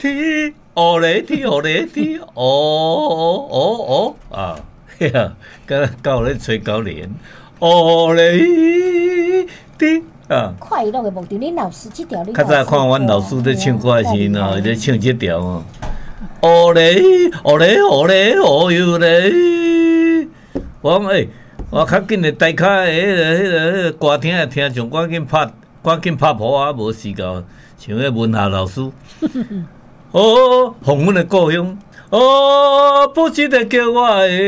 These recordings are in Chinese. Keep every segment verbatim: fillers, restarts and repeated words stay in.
天，哦嘞天，哦嘞天，哦哦哦哦啊，嘿呀，刚到咧吹高连，哦嘞天啊。 快乐的目的，恁老师这条你。 较早看阮老师咧唱歌时喏，伊咧唱这条哦。哦嘞，哦嘞，哦嘞，哦哟嘞！我讲诶，我较紧诶，台卡诶，迄个、迄个、迄个歌厅诶，听上赶紧拍，赶紧拍谱啊，无时间像迄文夏老师。哦，红阮诶故乡，哦，不记得叫我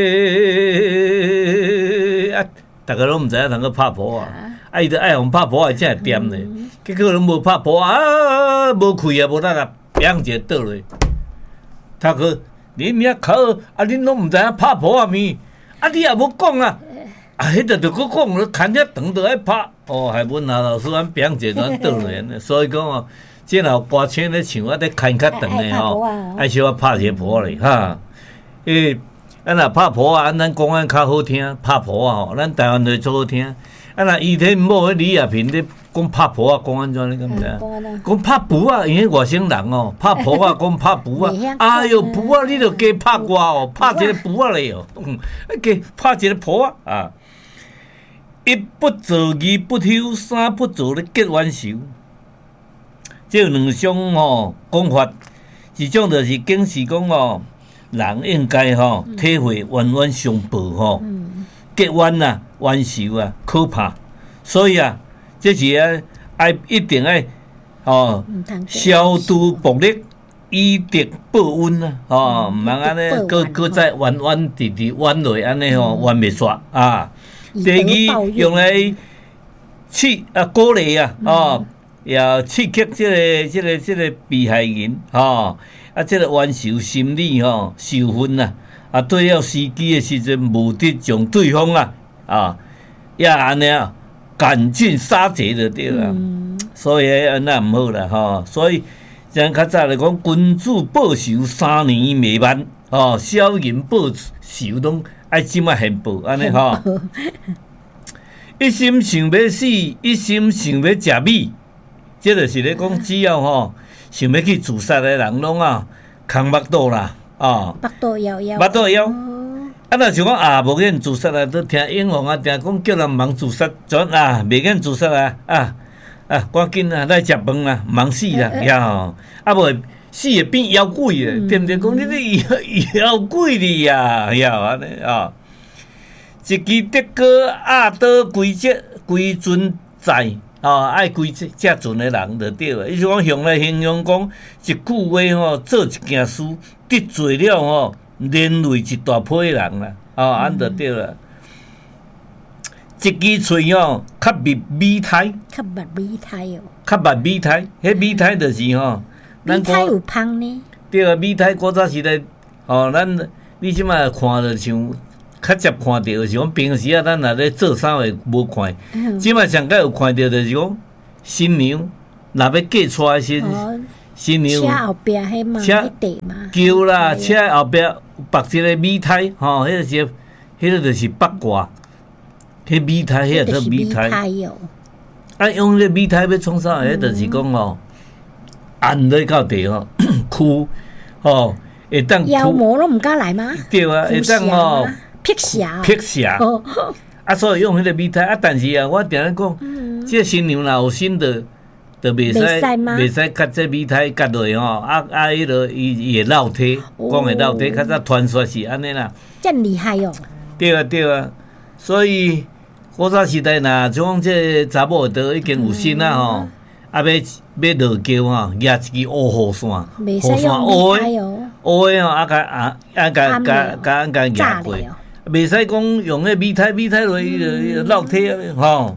诶，啊，逐个拢毋知影通去拍谱啊，啊，伊着爱互拍谱啊，才会点咧。结果拢无拍谱啊，无开啊，无力啊，砰一下倒落。读课，恁遐考啊，恁拢毋知影拍谱啊咪？啊，你也无讲啊，啊，迄个着佫讲，牵遐长着爱拍，哦，害阮夏老师咱砰一下咱倒落呢。所以讲哦，即若有歌星咧唱啊，得牵较长的吼，爱小可拍一个谱咧哈。诶，啊若拍谱啊，咱讲啊较好听，拍谱啊吼，咱台湾话最好听。啊若伊迄某迄李亚平咧讲拍谱啊，讲安怎你敢知影？讲拍谱啊，因为外省人哦，拍谱啊，讲拍谱啊，哎哟谱啊，你着加拍我哦，拍一个谱啊咧哦，嗯，加拍一个谱啊啊！一不做二不休，三不做咧结冤仇。即有两种吼讲法，一种就是警示讲哦，人应该吼体会冤冤相报吼。结冤啊，冤仇啊，可怕。所以啊，这是啊，爱一定爱哦，消毒暴力，以德报怨啊，哦，毋通安尼，搁搁再冤冤直直冤落安尼吼，冤袂煞啊。第二，用来刺啊鼓励啊，哦，也刺激这个这个这个被害人哦，啊，这个冤仇心理吼受愤啊。啊，对了时机的时阵，目的将对方啊啊，也安尼啊，赶尽杀绝就对啦。嗯、所以安那毋好啦吼。所以像较早来讲，君子报仇，三年未晚哦，小人报仇拢爱即马现报安尼吼。一心想要死，一心想要食米，这就是咧讲，只要吼想要去自杀的人拢啊，空目肚啦。哦， 腹肚枵枵， 腹肚枵。啊，若像讲啊，无愿自杀啊，都听英皇啊，定讲叫人忙自杀，转啊，袂愿自杀啊，啊啊，赶紧啊，来食饭啦，忙死啦，呀吼，啊无死会变妖怪诶，对毋对？讲你这妖怪哩呀，呀安尼啊，一支德哥压倒规则规尊在。哦，爱归这这阵的人就对了。伊是讲用来形容讲一句话吼，做一件事得罪了吼，连累一大批人啦。哦，安就对了。一支喙吼，较密米苔， 较密米苔哦， 较密米苔，迄米苔就是吼， 米苔有芳呢。对啊，米苔古早时代，哦，咱你即摆看着像。较接看到是讲平时啊，咱若咧做啥会无看，即摆上届有看到就是讲新娘若要嫁出来时，新娘车后壁迄嘛，迄地嘛， 桥啦，车后壁绑一个米苔，吼，迄个是，迄个就是八卦，迄米苔，迄个做米苔。啊，用迄个米苔要创啥？迄就是讲吼，按落到地吼，哭，吼，会当妖魔拢毋敢来吗？ 对啊，会当吼。 辟邪， 辟邪，啊，所以用迄个米苔啊，但是啊，我定咧讲，即个新娘若有心的，就袂使，袂使甲这米苔夹落吼，啊啊，迄落伊伊会落体，讲会落体，较早传说是安尼啦。 真厉害哦！ 对啊，对啊，所以古早时代若像这查某都已经有心啊吼，啊要要落桥吼，举一支乌雨伞， 雨伞乌的， 乌的吼，啊甲啊啊甲甲甲甲举过。袂使讲用迄米苔米苔落去就落体啊，吼！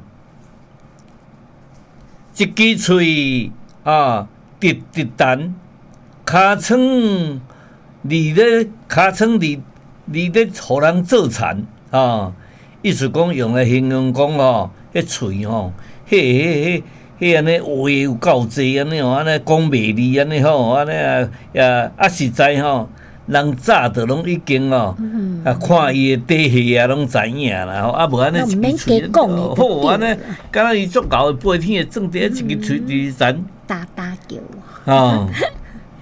一支喙啊，直直弹，尻川伫咧尻川伫伫咧，互人做残啊！意思讲用来形容讲哦，迄喙吼，迄迄迄迄安尼话有够济安尼吼，安尼讲袂离安尼吼，安尼啊呀啊实在吼。人早就拢已经哦，嗯、啊看伊的底细啊，拢知影啦。吼，啊无安尼一支喙，好安尼，敢若伊足够飞天的正地一支喙伫山打打叫。 哦，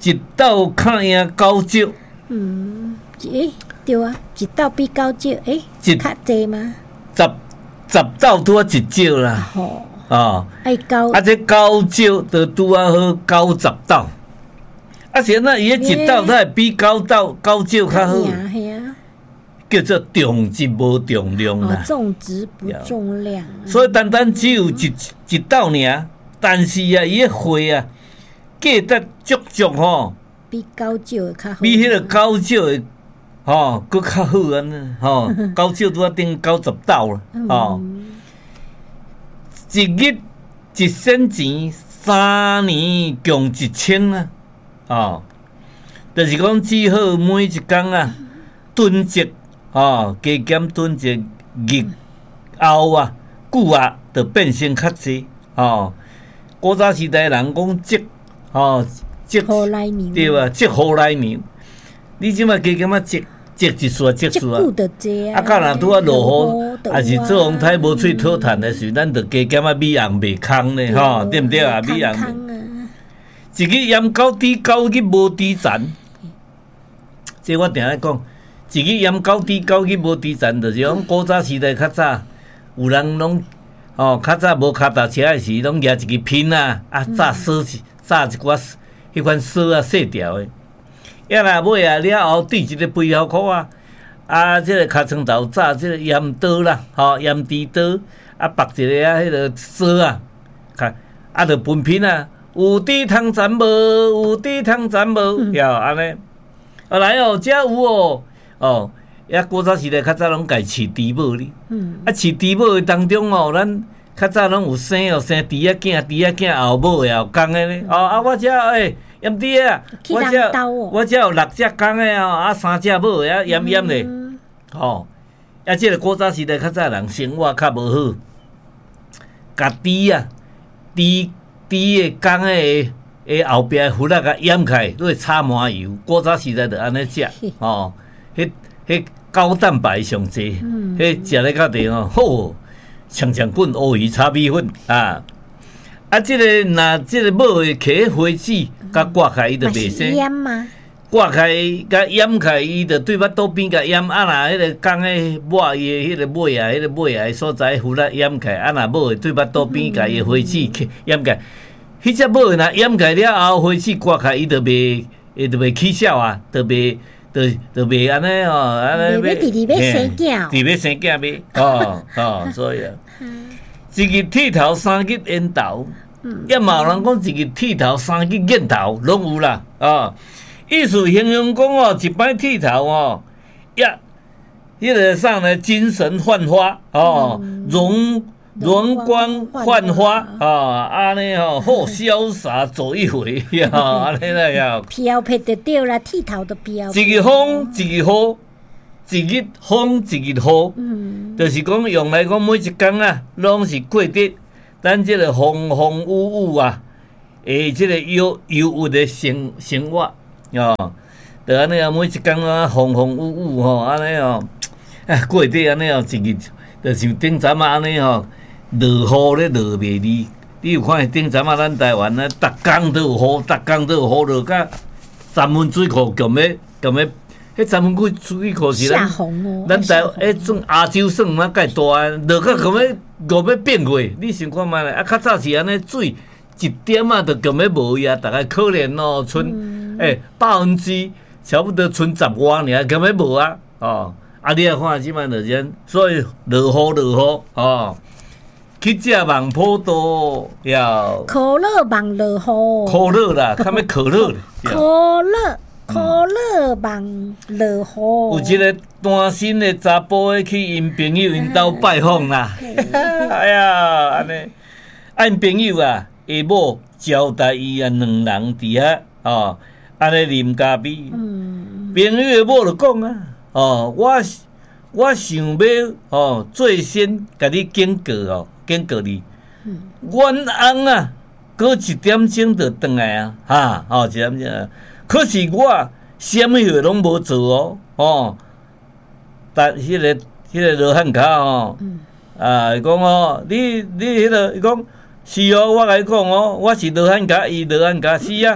一斗较赢九少。 嗯，诶，对啊，一斗比九少，诶， 一较济吗？ 十十斗拄啊一少啦。 吼， 哦， 爱九， 啊，这九少就拄啊好九十斗。啊，是那伊迄一斗，它会比九斗九少较好， 嘿啊， 叫做重质无重量哦啦。， 重质不重量， 所以单单只有一一斗尔，但是啊，伊迄花啊，价值足足吼， 比九少的较好， 比迄个九少的吼佫较好安尼吼，九少拄啊顶九十斗啦，吼，一日一仙钱，三年共一千啊，哦，就是讲只好每一工啊，囤积吼，加减囤积日后啊，久啊，就变成较济吼。古早时代人讲积吼积， 好来年， 对啊，积好来年。你即马加减啊积积一撮积这撮久的济啊， 啊， 啊，到若拄啊落雨， 就有也是做风台无喙讨趁的时，咱就加减啊米红卖空呢，吼，对毋对啊？米红， 空啊， 一日盐九滴，九日无滴残。这我定咧讲，一日盐九滴，九日无滴残，就是讲古早时代较早，有人拢哦，较早无脚踏车的时，拢举一支拼啊，啊炸锁一炸一寡迄款锁啊细条的。呀啦，买啊了后对一个背后箍啊，啊，即、这个尻川头炸即个盐刀啦，吼、盐猪刀，啊，绑一个啊，迄个锁啊，看啊，着分拼啊，有滴通斩无，有滴通斩无，呀，安尼，啊来哦，遮有哦，哦，呀，古早时代较早拢家饲猪母哩， 嗯， 啊，饲猪母的当中哦，咱较早拢有生哦，生猪仔囝，猪仔囝后母的后公的咧，哦，啊，我遮诶。盐弟啊，我这我这有六只公的哦，啊三只母的啊盐盐嘞，吼，啊，这个古早时代较早人生活较无好，甲猪啊，猪猪的公的诶后壁骨仔甲掩开，都会炒麻油。古早时代就安尼食，吼，迄迄高蛋白上济，迄食咧到地吼，好，长长滚乌鱼炒米粉啊。啊，即、这个若即个母的摕花籽，甲刮开伊就袂生。 淹吗？ 刮开甲掩开伊就对腹肚边甲掩。啊，若迄个公的抹伊的迄个尾啊，迄、那个尾啊所在骨力掩开。啊，若母的对腹肚边甲伊的花籽掩开。迄只母的若掩开了后，花籽刮开伊就袂，伊就袂起笑啊，就袂，就就袂安尼哦，安尼要直直要生囝， 直要生囝要，哦哦，所以啊。一日剃头，三日烟头，也嘛有人讲一日剃头，三日烟头，拢有啦。啊，意思形容讲哦，一摆剃头哦，呀，迄个啥呢？精神焕发哦，容容光焕发啊，安尼吼，好潇洒走一回呀，安尼啦呀。 飘撇就对啦，剃头都飘。 一日风，一日雨。一日风，一日雨， 嗯， 就是讲用来讲每一工啊，拢是过得咱即个风风雨雨啊，诶，即个忧忧郁的生生活哦，就安尼啊，每一工啊，风风雨雨吼，安尼哦，啊，过得安尼哦，一日就像顶阵啊安尼吼，落雨咧落袂离。你有看见顶阵啊，咱台湾啊，逐工都有雨，逐工都有雨落甲三分水库强要强要。迄三分几水库是咱，咱台迄算亚洲算嘛介大，落到咁要咁要变过，你想看觅咧？啊，较早是安尼水一点啊，就咁要无去啊，大概可怜哦，剩诶百分之差不多剩十外尔，咁要无啊，哦，啊你啊看即摆就这，所以落雨落雨哦，去食望普多要可乐望落雨， 可乐啦，较要可乐， 可乐。可乐望落雨， 有一个单身的查甫诶，去因朋友因兜拜访啦。哎呀，安尼，啊因朋友啊，下某招待伊啊两人伫遐哦，安尼啉咖啡。嗯，朋友的某就讲啊，哦，我我想要哦，最先甲你警告哦，警告你，嗯，阮翁啊，过一点钟就转来啊，哈，哦，一点钟。可是我什么事拢无做哦，哦，但迄、那个、迄、那个罗汉脚哦，嗯、啊，伊讲哦，你你迄、那个，伊讲是哦，我甲你讲哦，我是罗汉脚，伊罗汉脚是啊，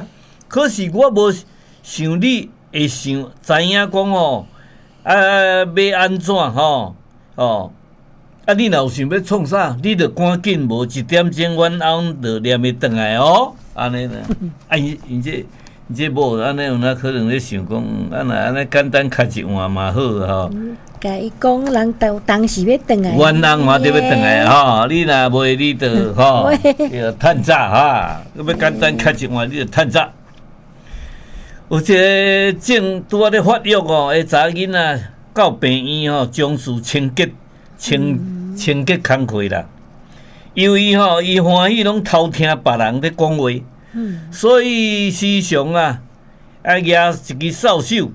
可是我无想你会想知影讲哦，啊要安怎吼哦？啊，你若有想要创啥，你着赶紧无一点钟，阮翁着念会转来哦。安尼啦，啊，因因这因这某安尼有哪可能咧想讲，啊若安尼简单开一碗嘛好吼。 甲伊讲，人当当时要转来， 阮翁嘛得要转来吼。你若袂，你着吼，你着趁早哈。要简单开一碗，你着趁早。有一个正拄仔咧发育哦，迄查囡仔到病院吼，从事清洁清清洁工课啦。由于吼，伊欢喜拢偷听别人咧讲话，嗯、所以时常啊，啊举一支扫帚，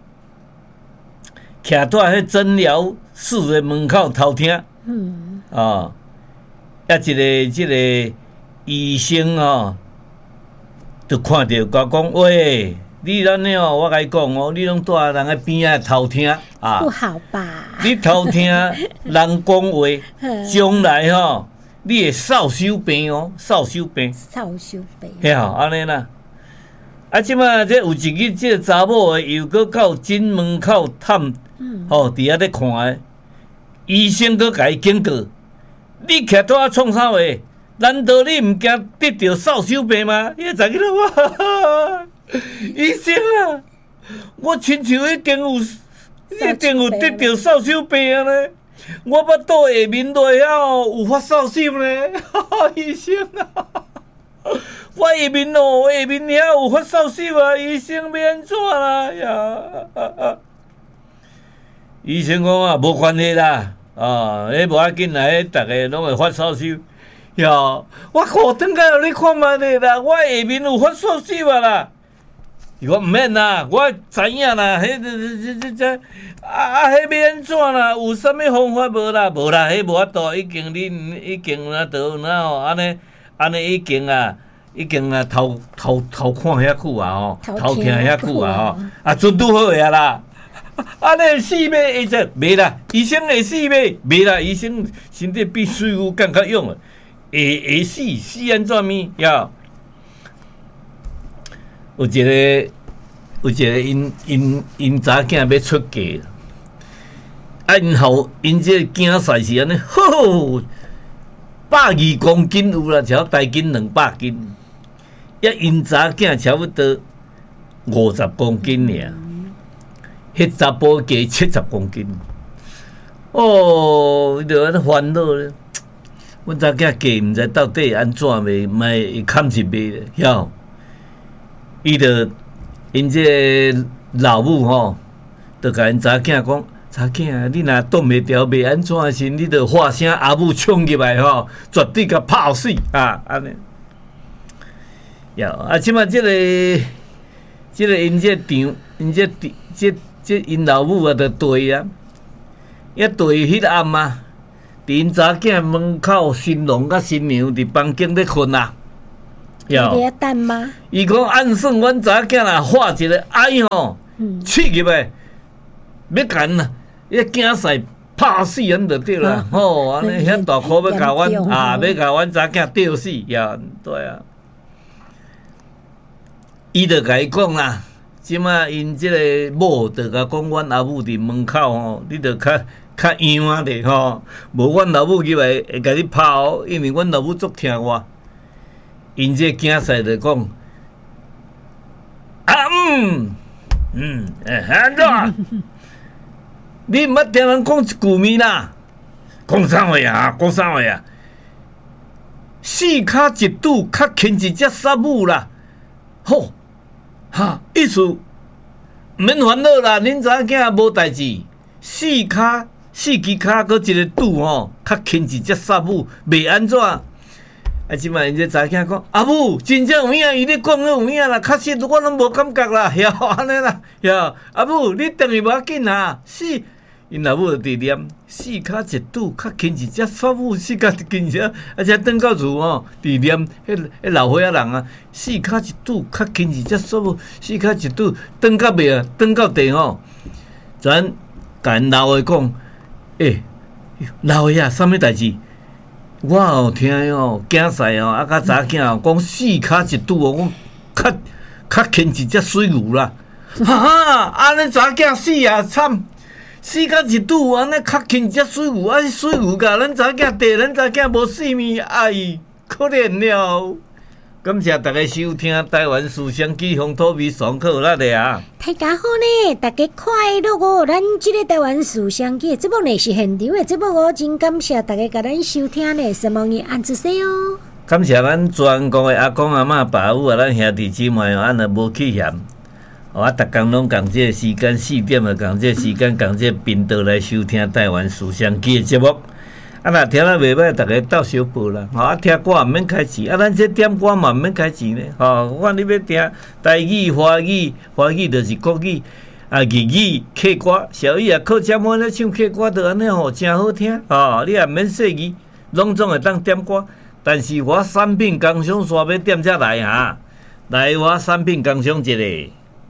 徛在迄诊疗室的门口偷听。嗯，哦，啊一个即个医生哦，就看到甲讲喂。你安尼哦，我甲你讲哦，你拢住在人个边仔偷听啊， 不好吧？ 你偷听人讲话，将来吼、哦，你会扫帚病哦，扫帚病。 扫帚病。 嘿吼，安尼啦。啊，即马这有一日，这个查某诶又搁到诊门口探，嗯、吼，伫遐咧看诶，医生搁甲伊警告：你徛在遐创啥话？难道你毋惊得着扫帚病吗？迄查囡仔我。医生啊，我亲像已经有，已经有得到扫帚病咧。我巴肚下面落遐有发扫帚咧，医生啊，我下面哦，下面遐有发扫帚啊，医生要安怎啦呀？医生讲啊，无关系啦，啊，迄无要紧啦，迄逐个拢会发扫帚。呀，我裤襠甲互你看觅咧啦，我下面有发扫帚啊啦。我毋免啦，我知影啦，迄这这这啊啊，迄要安怎啦？有啥物方法无啦？无啦，迄无法度，已经恁已经啊，倒那吼，安尼安尼已经啊，已经啊，偷偷偷看遐久啊吼，偷听遐久啊吼，啊，准拄好呀啦。安尼死马会只袂啦，医生会死马袂啦，医生身体比水牛更较勇啊，会会死死安怎物呀？有一个，有一个因因因查囝要出嫁，啊，因后因这囝婿是安尼，吼，百二公斤有啦，超大斤两百斤，呀，因查囝差不多五十公斤尔，迄查甫加七十公斤，哦，伊就安尼烦恼咧。阮查囝嫁毋知到底安怎袂，卖会砍一尾咧，晓？伊就因这老母吼，就甲因查囝讲：查囝啊，你若挡袂牢，袂安怎时，你就喊声阿母冲入来吼，绝对甲拍死啊！安尼。呀，啊，即马即个即个因这场，因这这这因老母啊，就对啊，一对迄暗啊，伫因查囝门口，新郎甲新娘伫房间咧困啊。 有咧等吗？ 伊讲按算阮查囝啦，画一个爱吼，刺入来，要干啦，迄囝婿拍死人就对啦。吼，安尼遐大箍要甲阮啊，要甲阮查囝吊死呀，对啊。伊就甲伊讲啦，即马因即个某就甲讲，阮阿母伫门口吼，你着较较样啊咧吼，无阮老母入来会甲你拍哦，因为阮老母足听我。因这囝婿就讲，啊嗯嗯，哎安怎？你毋捌听人讲一句物啦？讲啥话啊？讲啥话啊？四骹一拄，较轻一只杀母啦。吼，哈，意思毋免烦恼啦，恁查囝无代志。四骹四支骹，搁一个拄吼，较轻一只杀母，袂安怎？啊！即摆因这查囝讲，阿母真正有影，伊咧讲有影啦，确实我拢无感觉啦，呀安尼啦，呀阿母你等于无要紧啦，是因老母就伫念四骹一拄，较轻一只杀母，四骹一轻一只，而且转到厝吼，伫念迄迄老岁仔人啊，四骹一拄，较轻一只杀母，四骹一拄，转到尾啊，转到地吼，咱甲因老岁讲，诶、欸，老岁仔啥物代志？我有听哦，囝婿哦，啊，甲查囝哦，讲四骹一拄哦，我较较轻一只水牛啦。哈，安尼查囝死啊惨！死到一拄安尼较轻一只水牛，啊水牛甲咱查囝地，咱查囝无性命，哎，可怜了。感谢大家收听台湾思想起风土味爽口啦的啊！ 大家好呢，大家快乐哦！咱这个台湾思想起的节目呢是现场的节目哦，真感谢大家甲咱收听呢，希望你按住些哦。 感谢咱全国的阿公阿嬷、爸母啊，咱兄弟姊妹哦，安尼无去嫌。哦，啊，逐工拢共这个时间四点啊，共这个时间共这个频道来收听台湾思想起的节目。啊，若听了袂歹，大家斗小报啦。吼，啊，听歌也毋免开钱，啊，咱这点歌嘛毋免开钱咧。吼，我你要听台语、华语，华语就是国语，啊，日语、客歌，小雨啊，靠车门咧唱客歌，就安尼吼，真好听。吼，你也毋免细语，拢总会当点歌。但是我产品工商煞要点才来哈，来我产品工商一个。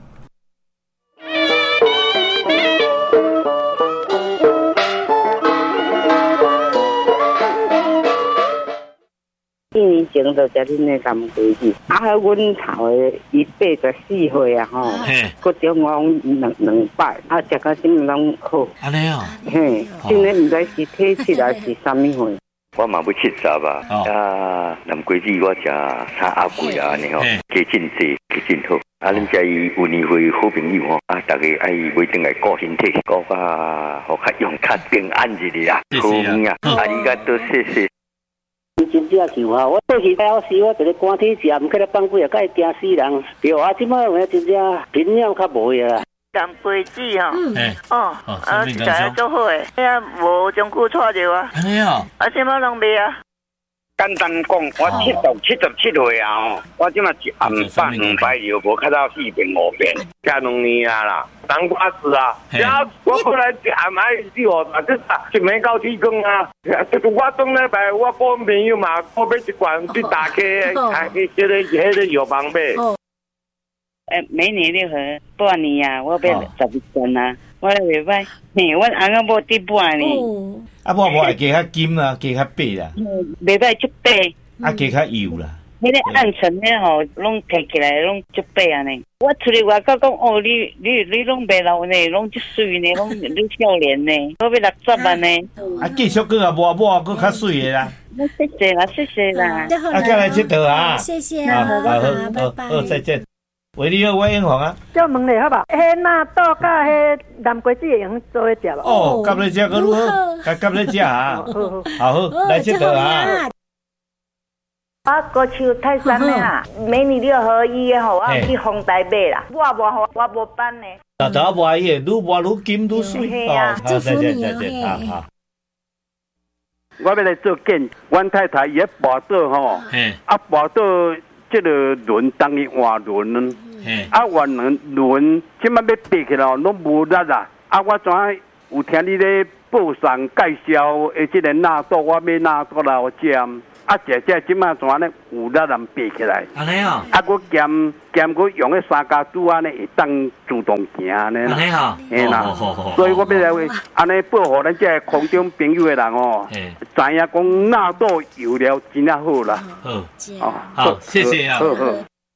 一年前就食恁的甘桂子，啊，阮头的伊八十四岁啊吼，佮中央两两摆，啊，食到什么拢好。 安尼哦。 嘿，今年毋知是体质还是啥物货。 我嘛要七十啊，啊，南桂子我食三阿贵啊，安尼吼，加真济，加真好。啊，恁遮伊有年会好朋友吼，啊，大家爱每定来顾身体，顾甲互较用较平安一日啊，好命啊，啊，你甲多谢谢。 真正是哈，我过去老时我一个寒天食，毋起来放几日，该惊死人。对啊，即摆有影真正营养较无个啦。 南桂子吼， 嗯， 哦，啊，食得足好诶，啊，无中久错着啊。 安尼哦， 啊，什么拢袂啊？ 简单讲，我七十七十七岁啊吼，我即马一暗饭两摆药，无看到四遍五遍，食两年啊啦，当瓜子啊，然后我过来暗爱四五啊，这一暝到天光啊，我当礼拜我帮朋友嘛，我买一罐去打开，开去迄个迄个药房买。 诶，每年你和半年啊，我买十一罐啊，我咧袂歹，嘿，阮翁仔某滴半年。 啊，我无会加较金啦，加较白啦， 袂歹足白， 啊，加较油啦。 迄个暗沉咧吼，拢摕起来拢足白安尼。我出去外口讲哦，你你你拢袂老呢，拢足水呢，拢你少年呢，我要六十万呢。 啊，继续搁啊抹抹，搁较水的啦。 谢谢啦，谢谢啦。 啊，再来佚佗啊！ 谢谢啊， 啊， 好，好，好，再见。喂，你好，我英皇啊。 叫问你好吧？迄纳豆甲迄南瓜子会用做伙食无？ 哦，夹咧食个如何？夹夹咧食啊！好好，来佚佗啊！ 我高手泰山的啊，美女六合一的吼，我去丰台买啦。我无好，我无办呢。 大家买伊，愈买愈金愈水哦。 祝福你哦， 嘿。好。 我要来做见，阮太太伊咧跋倒吼，啊跋倒即个轮当伊换轮，啊换轮轮即摆要爬起来拢无力啊！啊我怎有听你咧报上介绍的即个纳豆，我要纳豆来食。啊，姐姐即摆怎呢有力人爬起来？ 安尼哦。 啊，我兼兼我用迄三家拄安尼会当自动行安尼啦。 安尼哦。 嘿啦，所以我要来安尼保护咱这空中朋友的人哦，知影讲纳豆油了真啊好啦。 好，好，谢谢啊。好好。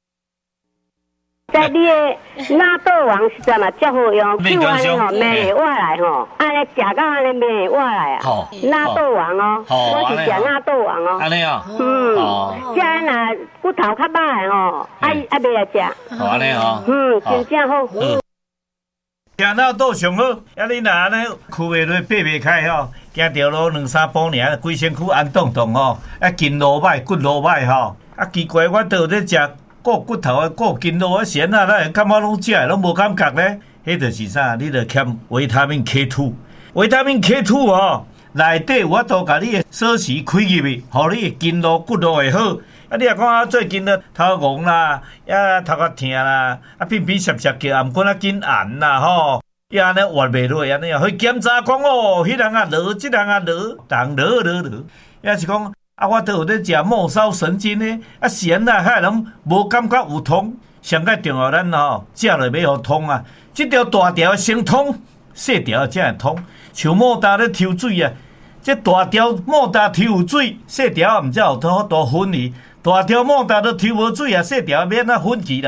在你的纳豆王实在嘛，足好用，就安尼吼，面会活来吼，安尼食到安尼面会活来啊。好，纳豆王哦，我是食纳豆王哦。 安尼哦。 嗯，食若骨头较歹的吼，爱爱买来食。 好安尼哦。 嗯，真正好。 食纳豆上好，啊你若安尼跍袂落，爬袂开吼，行条路两三步尔，规身躯安冻冻吼，啊筋路歹，骨路歹吼，啊奇怪，我都有咧食。顾骨头啊，顾筋络啊，咸啊，咱感觉拢食的拢无感觉咧。迄就是啥？你着欠维他命 K 二，维他命 K 二哦，内底我都甲你的锁匙开入去，互你的筋络骨络会好。啊，你若讲啊，最近咧头戆啦，啊头壳疼啦，啊偏偏涩涩叫，啊毋过啊紧按啦吼，伊安尼活袂落安尼啊，去检查讲哦，迄人啊落，即人啊落，人落落落，也是讲。啊，我都有咧食末梢神经呢，啊咸啊，遐人无感觉有痛，上个重要咱吼食落要互通啊，即条大条先通，细条才会通。像莫大咧抽水啊，即大条莫大抽有水，细条毋则有好多分离。大条莫大都抽无水啊，细条免啊分歧啦。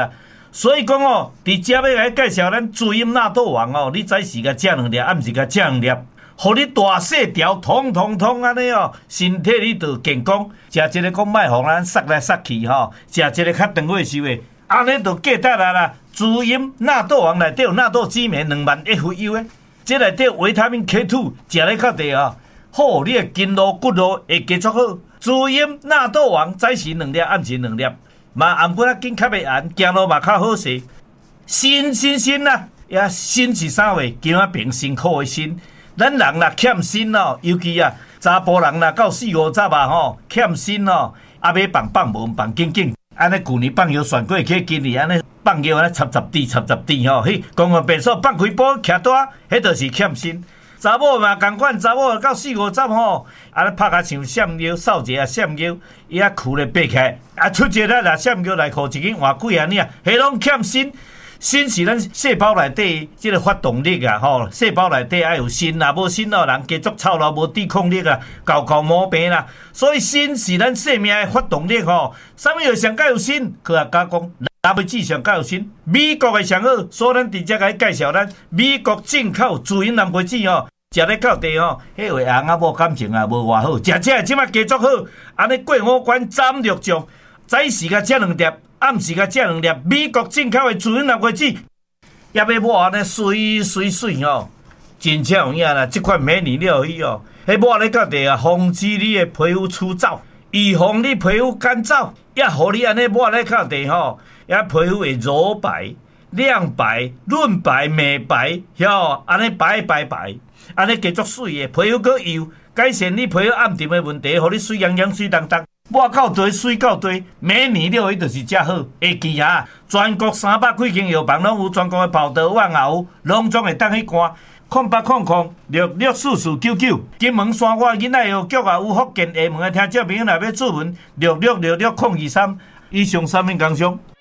所以讲哦，伫遮要来介绍咱滋阴纳豆王哦，你早时甲食两粒，暗时甲食两粒，互你大细条，通通通安尼哦，身体你就健康。食一个讲卖互咱塞来塞去吼，食一个较长尾寿的，安尼就价值啊啦。滋阴纳豆王内底有纳豆激酶两万 F U 的，这内底有维他命 K 二， 食咧较地哦，好你的筋络骨络会加速好。滋阴纳豆王早时两粒，暗时两粒。嘛，暗过仔紧较袂寒，行路嘛较好势。新新新啊，也新是啥话？叫啊平辛苦的辛。咱人若欠薪哦，尤其啊查甫人若到四五十啊吼，欠薪哦，啊要放放无放紧紧。安尼旧年放药算过去，今年安尼放药安尼插插滴插插滴吼，迄公共便所放开波徛大，迄就是欠薪。查某嘛共款，查某到四五十吼，安尼拍甲像闪腰，扫一下闪腰，伊啊裤咧爬起来，啊出一个啦闪腰来裤一根换几安尼啊，迄拢欠锌。锌是咱细胞内底即个发动力啊，吼，细胞内底爱有锌啦，无锌哦，人加足操劳，无抵抗力啊，搞搞毛病啦。所以锌是咱生命的发动力吼。啥物药上较有锌？科学家讲。南梅子上较有锌，美国的上好，所以咱直接甲伊介绍咱美国进口滋阴南梅子吼，食咧到地吼，迄位翁仔某感情啊无偌好，食食即马加足好，安尼过五关斩六将，早时甲食两粒，暗时甲食两粒，美国进口的滋阴南梅子，也要抹安尼水水水吼，真正有影啦！即款美女料理哦，迄抹咧到地啊，防止你的皮肤粗糙，预防你皮肤干燥，也互你安尼抹咧到地吼。也皮肤会柔白、亮白、润白、美白，晓安尼白白白，安尼加足水的皮肤阁油，改善你皮肤暗沉的问题，互你水洋洋、水当当。抹到堆、水到堆，美女料理就是遮好。会记啊，全国三百几间药房拢有全国的泡刀网也有，拢总会当去看。空八空空六六四四九九，金门山我囡仔药局也有，福建厦门的听众朋友若要注文六六六六空二三，以上三面工商。